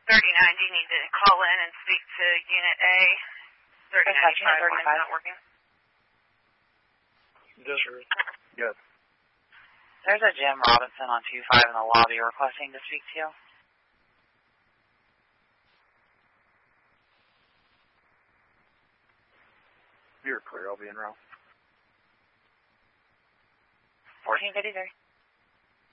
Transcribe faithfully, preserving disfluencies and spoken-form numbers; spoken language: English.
thirty-nine, do you need to call in and speak to Unit A? thirty-nine, line's not working. Disregard. Good. There's a Jim Robinson on two five in the lobby requesting to speak to you. You're clear. I'll be in route. fourteen fifty-three.